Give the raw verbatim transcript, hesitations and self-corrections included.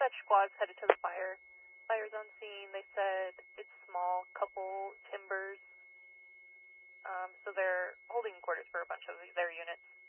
dispatch squad's headed to the fire. Fire's on scene. They said it's small, couple timbers. Um, so they're holding quarters for a bunch of their units.